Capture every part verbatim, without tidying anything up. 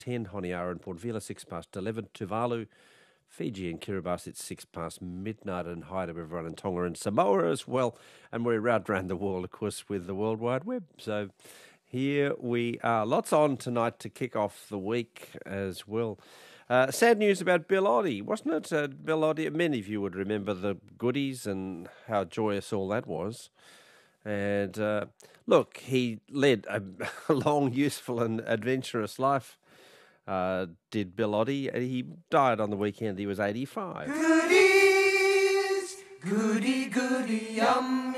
ten, Honiara and Port Vila six past eleven, Tuvalu, Fiji and Kiribati it's six past midnight, and hi to everyone in Tonga and Samoa as well. And we're out around the world, of course, with the World Wide Web. So here we are. Lots on tonight to kick off the week as well. Uh, sad news about Bill Oddie, wasn't it? Uh, Bill Oddie, many of you would remember the goodies and how joyous all that was. And uh, look, he led a, a long, useful and adventurous life. Uh, did Bill Oddie. He died on the weekend. He was eighty-five. Goodies, goody, goody, yum,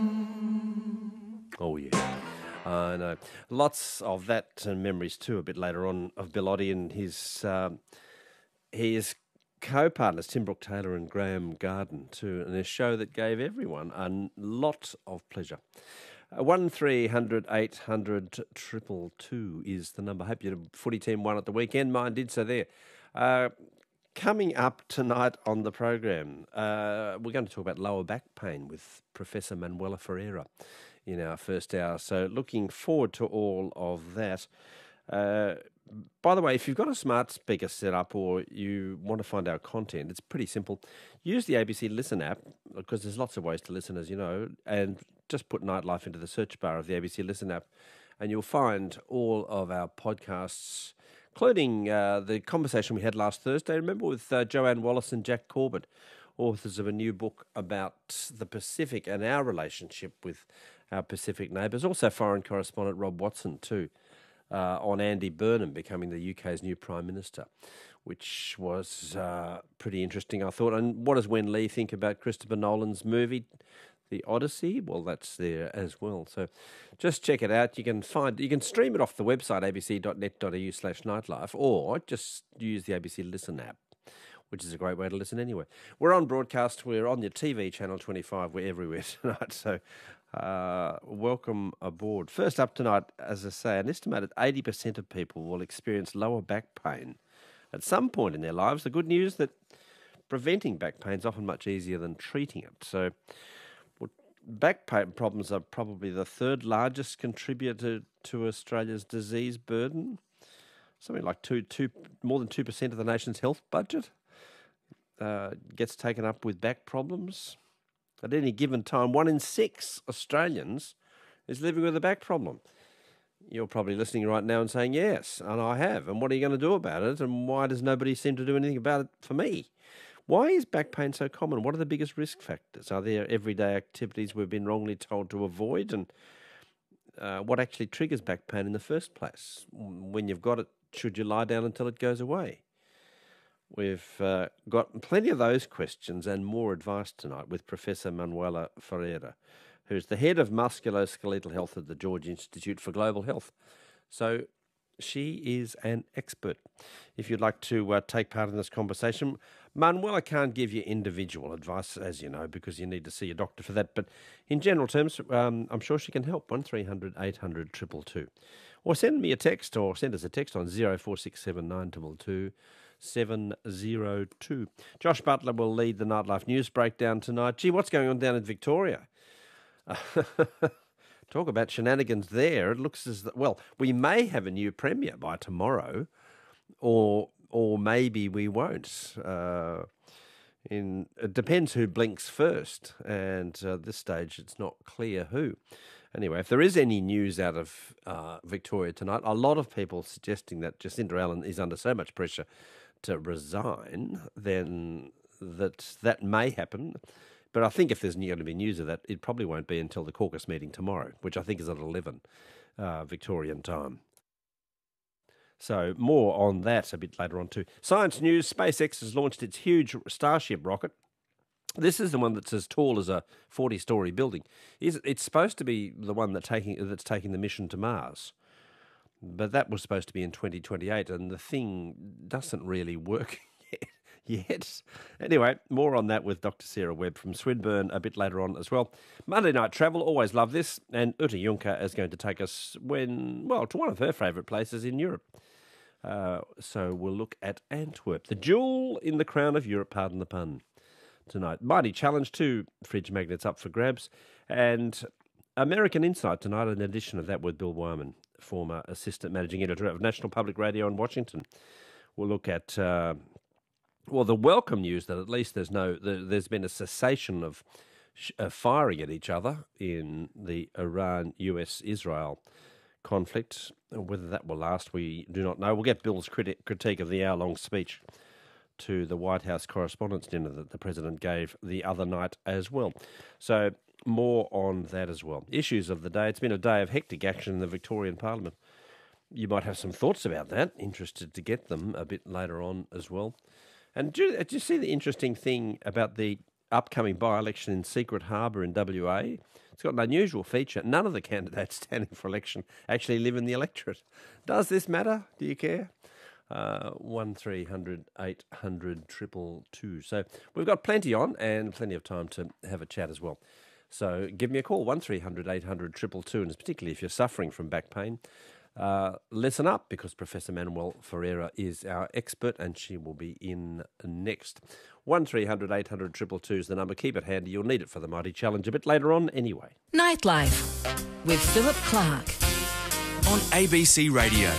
yum. Oh, yeah. I know. Lots of that and memories, too, a bit later on, of Bill Oddie and his, um, his co-partners, Tim Brooke-Taylor and Graham Garden, too, in a show that gave everyone a lot of pleasure. One three hundred eight hundred triple two is the number. Hope your footy team won at the weekend. Mine did, so there. Uh, coming up tonight on the program, uh, we're going to talk about lower back pain with Professor Manuela Ferreira in our first hour. So looking forward to all of that. Uh, by the way, if you've got a smart speaker set up or you want to find our content, it's pretty simple. Use the A B C Listen app, because there's lots of ways to listen, as you know, and just put Nightlife into the search bar of the A B C Listen app, and you'll find all of our podcasts, including uh, the conversation we had last Thursday, remember, with uh, Joanne Wallace and Jack Corbett, authors of a new book about the Pacific and our relationship with our Pacific neighbours. Also foreign correspondent Rob Watson, too, uh, on Andy Burnham becoming the U K's new Prime Minister, which was uh, pretty interesting, I thought. And what does Wen Lee think about Christopher Nolan's movie, The Odyssey? Well, that's there as well. So just check it out. You can find, you can stream it off the website, a b c dot net dot a u slash nightlife, or just use the A B C Listen app, which is a great way to listen anyway. We're on broadcast. We're on your T V, Channel twenty-five. We're everywhere tonight. So uh, welcome aboard. First up tonight, as I say, an estimated eighty percent of people will experience lower back pain at some point in their lives. The good news that preventing back pain is often much easier than treating it. So back pain problems are probably the third largest contributor to Australia's disease burden. Something like two, two, more than two percent of the nation's health budget uh, gets taken up with back problems. At any given time, one in six Australians is living with a back problem. You're probably listening right now and saying, yes, and I have. And what are you going to do about it? And why does nobody seem to do anything about it for me? Why is back pain so common? What are the biggest risk factors? Are there everyday activities we've been wrongly told to avoid? And uh, what actually triggers back pain in the first place? When you've got it, should you lie down until it goes away? We've uh, got plenty of those questions and more advice tonight with Professor Manuela Ferreira, who's the head of musculoskeletal health at the George Institute for Global Health. So she is an expert. If you'd like to uh, take part in this conversation, Manuela can't give you individual advice, as you know, because you need to see a doctor for that. But in general terms, um, I'm sure she can help. one three hundred eight hundred two two two. Or send me a text, or send us a text on zero four six seven nine two two seven zero two. Josh Butler will lead the Nightlife News Breakdown tonight. Gee, what's going on down in Victoria? Talk about shenanigans there. It looks as though, well, we may have a new premier by tomorrow, or or maybe we won't. Uh, in it depends who blinks first, and uh, at this stage it's not clear who. Anyway, if there is any news out of uh, Victoria tonight, a lot of people suggesting that Jacinda Allen is under so much pressure to resign, then that that may happen. But I think if there's going to be news of that, it probably won't be until the caucus meeting tomorrow, which I think is at eleven uh, Victorian time. So more on that a bit later on too. Science news, SpaceX has launched its huge Starship rocket. This is the one that's as tall as a forty-storey building. It's supposed to be the one that taking, that's taking the mission to Mars. But that was supposed to be in twenty twenty-eight, and the thing doesn't really work yet. Yet. Anyway, more on that with Doctor Sarah Webb from Swinburne a bit later on as well. Monday Night Travel, always love this, and Uta Juncker is going to take us when, well, to one of her favourite places in Europe. Uh, so we'll look at Antwerp, the jewel in the crown of Europe, pardon the pun, tonight. Mighty Challenge, two fridge magnets up for grabs, and American Insight tonight, an edition of that with Bill Wyman. former assistant managing editor of National Public Radio in Washington. We'll look at, uh, well, the welcome news that at least there's no, there, there's been a cessation of sh- uh, firing at each other in the Iran-U S Israel conflict. Whether that will last, we do not know. We'll get Bill's criti- critique of the hour-long speech to the White House Correspondents' Dinner that the President gave the other night as well. So more on that as well. Issues of the day. It's been a day of hectic action in the Victorian Parliament. You might have some thoughts about that. Interested to get them a bit later on as well. And do, do you see the interesting thing about the upcoming by-election in Secret Harbour in W A? It's got an unusual feature. None of the candidates standing for election actually live in the electorate. Does this matter? Do you care? Uh, one three hundred eight hundred triple two. So we've got plenty on and plenty of time to have a chat as well. So give me a call, one three hundred eight hundred triple two, and particularly if you're suffering from back pain, uh, listen up, because Professor Manuel Ferreira is our expert and she will be in next. one three hundred eight hundred triple two is the number. Keep it handy. You'll need it for the Mighty Challenge a bit later on anyway. Nightlife with Philip Clark on A B C Radio.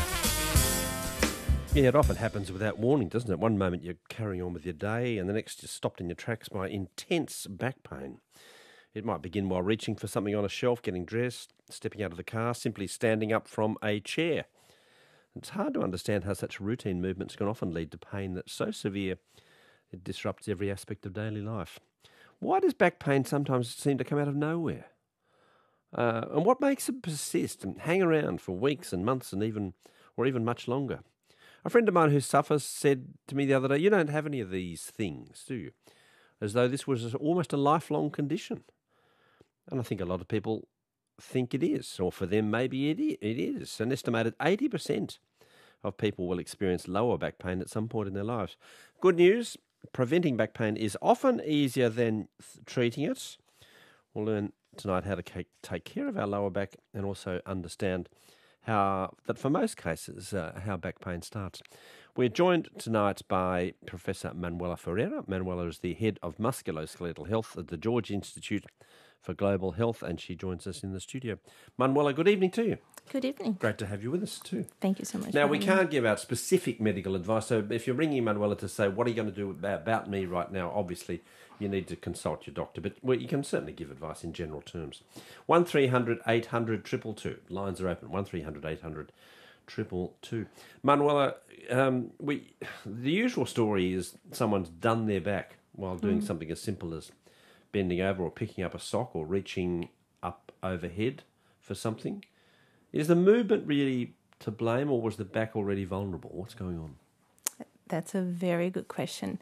Yeah, it often happens without warning, doesn't it? One moment you're carrying on with your day and the next you're stopped in your tracks by intense back pain. It might begin while reaching for something on a shelf, getting dressed, stepping out of the car, simply standing up from a chair. It's hard to understand how such routine movements can often lead to pain that's so severe it disrupts every aspect of daily life. Why does back pain sometimes seem to come out of nowhere? Uh, and what makes it persist and hang around for weeks and months and even, or even much longer? A friend of mine who suffers said to me the other day, "You don't have any of these things, do you?" As though this was almost a lifelong condition. And I think a lot of people think it is, or for them maybe it is. An estimated eighty percent of people will experience lower back pain at some point in their lives. Good news, preventing back pain is often easier than treating it. We'll learn tonight how to take care of our lower back and also understand how that for most cases, uh, how back pain starts. We're joined tonight by Professor Manuela Ferreira. Manuela is the head of musculoskeletal health at the George Institute for Global Health, and she joins us in the studio. Manuela, good evening to you. Good evening. Great to have you with us too. Thank you so much. Now, we can't give out specific medical advice, so if you're ringing Manuela to say, what are you going to do about, about me right now, obviously you need to consult your doctor, but well, you can certainly give advice in general terms. one three hundred eight hundred triple two. Lines are open, one three hundred eight hundred triple two. Manuela, um, we, the usual story is someone's done their back while doing mm. something as simple as bending over or picking up a sock or reaching up overhead for something. Is the movement really to blame, or was the back already vulnerable? What's going on? That's a very good question.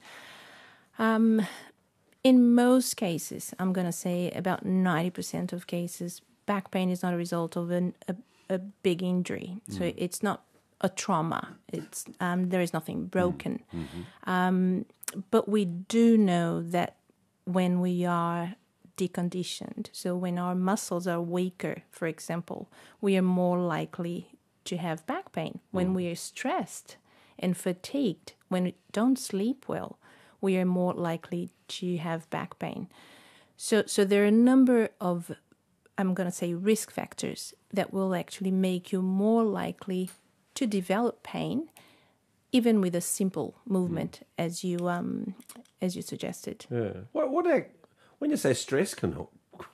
Um, in most cases, I'm going to say about ninety percent of cases, back pain is not a result of an, a, a big injury. Mm. So it's not a trauma. It's um, there is nothing broken. Mm. Mm-hmm. Um, but we do know that when we are deconditioned, so when our muscles are weaker, for example, we are more likely to have back pain. When mm. we are stressed and fatigued, when we don't sleep well, we are more likely to have back pain. So, so there are a number of, I'm going to say, risk factors that will actually make you more likely to develop pain, even with a simple movement, mm. as you um, as you suggested. Yeah. What what are, when you say stress can help,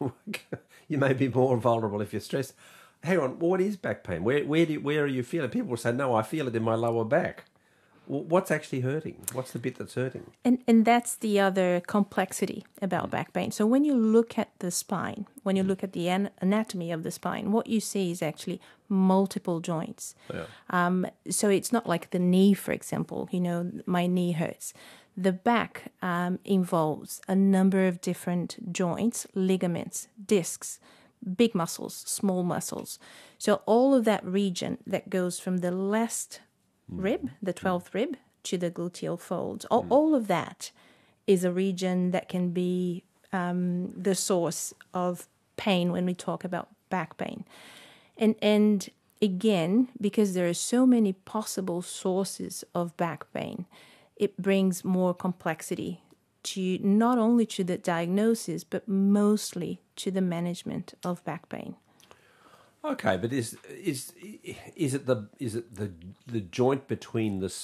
you may be more vulnerable if you're stressed. Hang on, what is back pain? Where where do where are you feeling? People will say, "No, I feel it in my lower back." What's actually hurting? What's the bit that's hurting? And and that's the other complexity about mm. back pain. So when you look at the spine, when you look at the an- anatomy of the spine, what you see is actually multiple joints. Yeah. Um, so it's not like the knee, for example. You know, my knee hurts. The back um, involves a number of different joints, ligaments, discs, big muscles, small muscles. So all of that region that goes from the left rib, the twelfth rib, to the gluteal folds. All, mm. all of that is a region that can be um, the source of pain when we talk about back pain. And and again, because there are so many possible sources of back pain, it brings more complexity to not only to the diagnosis, but mostly to the management of back pain. Okay, but is is is it the is it the the joint between the